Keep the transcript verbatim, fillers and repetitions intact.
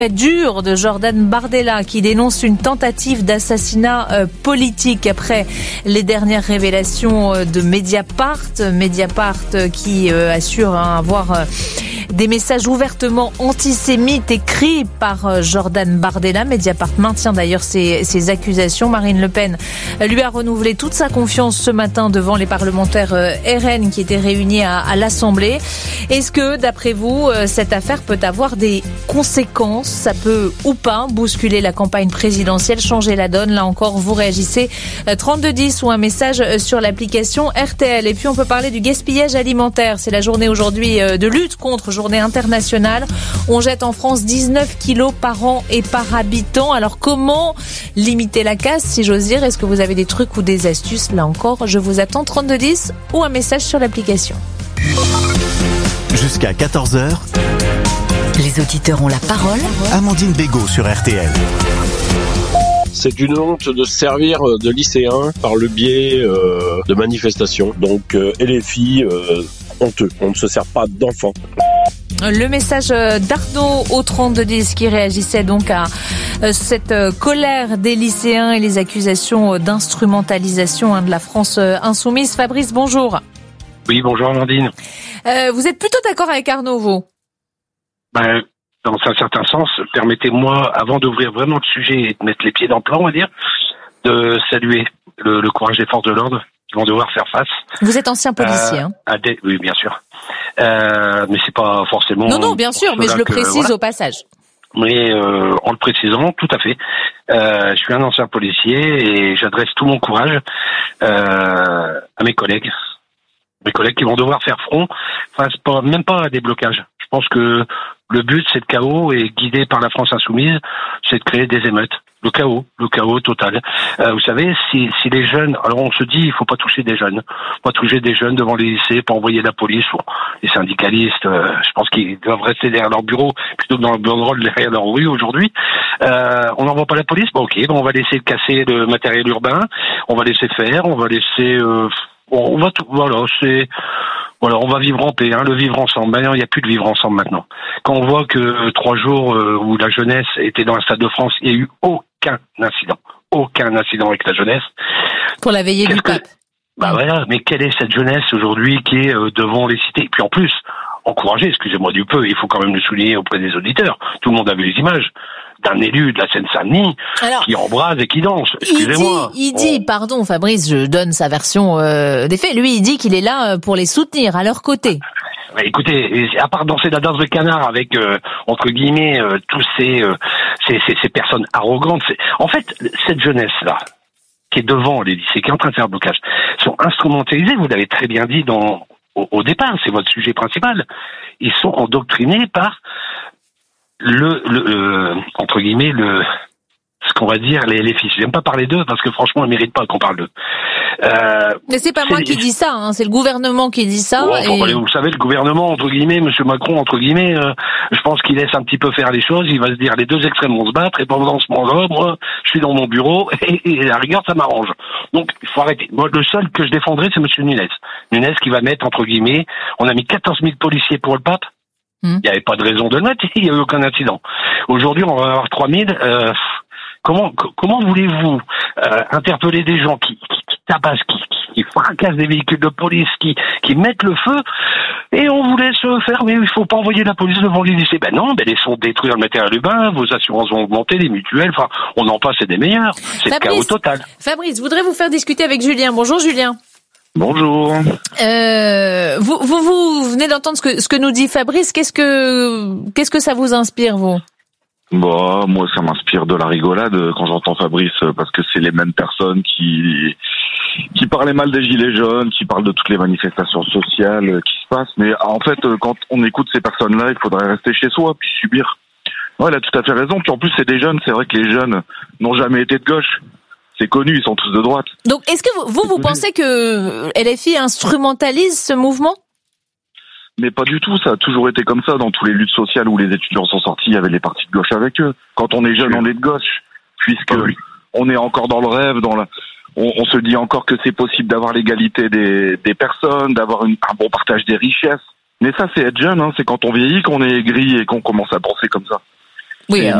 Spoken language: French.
Dur de Jordan Bardella qui dénonce une tentative d'assassinat euh, politique après les dernières révélations euh, de Mediapart. Mediapart euh, qui euh, assure hein, avoir euh, des messages ouvertement antisémites écrits par euh, Jordan Bardella. Mediapart maintient d'ailleurs ces, ces accusations. Marine Le Pen euh, lui a renouvelé toute sa confiance ce matin devant les parlementaires euh, R N qui étaient réunis à, à l'Assemblée. Est-ce que, d'après vous, euh, cette affaire peut avoir des conséquences ? Ça peut ou pas bousculer la campagne présidentielle, changer la donne. Là encore, vous réagissez trente-deux dix ou un message sur l'application R T L. Et puis on peut parler du gaspillage alimentaire. C'est la journée aujourd'hui de lutte contre, journée internationale. On jette en France dix-neuf kilos par an et par habitant. Alors comment limiter la casse, si j'ose dire? Est-ce que vous avez des trucs ou des astuces? Là encore, je vous attends trente-deux dix ou un message sur l'application. Jusqu'à quatorze heures. Les auditeurs ont la parole. Amandine Bégaud sur R T L. C'est une honte de servir de lycéens par le biais euh, de manifestations. Donc, euh, et les filles, euh, honteux. On ne se sert pas d'enfants. Le message d'Arnaud au trente-deux dix qui réagissait donc à cette colère des lycéens et les accusations d'instrumentalisation de la France insoumise. Fabrice, bonjour. Oui, bonjour Amandine. Euh, vous êtes plutôt d'accord avec Arnaud, vous ? Ben, dans un certain sens, permettez-moi, avant d'ouvrir vraiment le sujet et de mettre les pieds dans le plat, on va dire, de saluer le, le courage des forces de l'ordre qui vont devoir faire face. Vous êtes ancien policier, euh, hein à des, oui, bien sûr. Euh, mais c'est pas forcément... Non, non, bien sûr, mais je le que, précise voilà. au passage. Mais euh, en le précisant, tout à fait. Euh, je suis un ancien policier et j'adresse tout mon courage euh, à mes collègues. Mes collègues qui vont devoir faire front face pas, même pas à des blocages. Je pense que le but, c'est le chaos et guidé par la France insoumise, c'est de créer des émeutes. Le chaos, le chaos total. Euh, vous savez, si, si les jeunes, alors on se dit, il faut pas toucher des jeunes, pas toucher des jeunes devant les lycées, pas envoyer la police. Bon, les syndicalistes, euh, je pense qu'ils doivent rester derrière leur bureau plutôt que dans le banderole derrière leur rue aujourd'hui. Euh, on n'envoie pas la police, bon ok, bon, on va laisser casser le matériel urbain, on va laisser faire, on va laisser, euh, on va tout, voilà, c'est. Voilà, on va vivre en paix, hein, le vivre ensemble. Ben non, il n'y a plus de vivre ensemble maintenant. Quand on voit que euh, trois jours euh, où la jeunesse était dans le Stade de France, il n'y a eu aucun incident. Aucun incident avec la jeunesse. Pour la veillée du pape. Bah voilà, mais quelle est cette jeunesse aujourd'hui qui est euh, devant les cités? Et puis en plus, encourager, excusez-moi du peu, il faut quand même le souligner auprès des auditeurs. Tout le monde a vu les images d'un élu de la Seine-Saint-Denis alors, qui embrase et qui danse. Excusez-moi. Il dit, il dit oh. pardon Fabrice, je donne sa version euh, des faits. Lui, il dit qu'il est là pour les soutenir, à leur côté. Bah, écoutez, à part danser la danse de canard avec, euh, entre guillemets, euh, tous ces, euh, ces, ces, ces personnes arrogantes, c'est... en fait, cette jeunesse-là, qui est devant les lycées, qui est en train de faire le blocage, sont instrumentalisés, vous l'avez très bien dit dans, au, au départ, c'est votre sujet principal. Ils sont endoctrinés par le, le euh, entre guillemets, le ce qu'on va dire les, les fils. J'aime pas parler d'eux parce que franchement, ils méritent pas qu'on parle d'eux. Euh, Mais c'est pas c'est, moi qui dis ça, hein, c'est le gouvernement qui dit ça. Oh, et... Vous savez, le gouvernement, entre guillemets, Monsieur Macron, entre guillemets, euh, je pense qu'il laisse un petit peu faire les choses. Il va se dire, les deux extrêmes vont se battre, et pendant ce moment-là, moi, je suis dans mon bureau, et, et à la rigueur, ça m'arrange. Donc, il faut arrêter. Moi, le seul que je défendrai, c'est Monsieur Nunes. Nunes qui va mettre, entre guillemets, on a mis quatorze mille policiers pour le pape. Il n'y avait pas de raison de le mettre, il n'y a eu aucun incident. Aujourd'hui, on va avoir trois mille. Euh, comment comment voulez-vous euh, interpeller des gens qui, qui, qui tabassent, qui, qui fracassent des véhicules de police, qui, qui mettent le feu, et on vous laisse faire, mais il ne faut pas envoyer la police devant les lycées. Ben non, ben laissons détruire le matériel urbain, vos assurances vont augmenter, les mutuelles, enfin, on en passe, c'est des meilleurs. C'est Fabrice, le chaos total. Fabrice, je voudrais vous faire discuter avec Julien. Bonjour Julien. Bonjour. Euh, vous, vous, vous venez d'entendre ce que, ce que nous dit Fabrice. Qu'est-ce que, qu'est-ce que ça vous inspire, vous? Bah, moi, ça m'inspire de la rigolade quand j'entends Fabrice, parce que c'est les mêmes personnes qui, qui parlaient mal des gilets jaunes, qui parlent de toutes les manifestations sociales qui se passent. Mais en fait, quand on écoute ces personnes-là, il faudrait rester chez soi puis subir. Ouais, elle a tout à fait raison. Puis en plus, c'est des jeunes. C'est vrai que les jeunes n'ont jamais été de gauche. C'est connu, ils sont tous de droite. Donc, est-ce que vous, vous, vous pensez que L F I instrumentalise ce mouvement? Mais pas du tout, ça a toujours été comme ça dans tous les luttes sociales où les étudiants sont sortis, il y avait les partis de gauche avec eux. Quand on est jeune, on est de gauche, puisque oui. on est encore dans le rêve, dans la... on, on se dit encore que c'est possible d'avoir l'égalité des, des personnes, d'avoir une, un bon partage des richesses. Mais ça, c'est être jeune, hein. C'est quand on vieillit qu'on est aigri et qu'on commence à penser comme ça. Oui, C'est